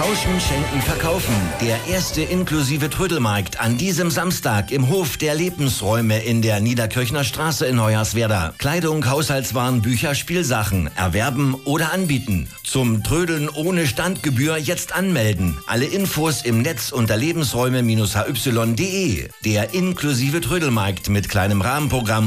Tauschen, Schenken, Verkaufen. Der erste inklusive Trödelmarkt an diesem Samstag im Hof der Lebensräume in der Niederkirchner Straße in Hoyerswerda. Kleidung, Haushaltswaren, Bücher, Spielsachen. Erwerben oder anbieten. Zum Trödeln ohne Standgebühr jetzt anmelden. Alle Infos im Netz unter lebensräume-hy.de. Der inklusive Trödelmarkt mit kleinem Rahmenprogramm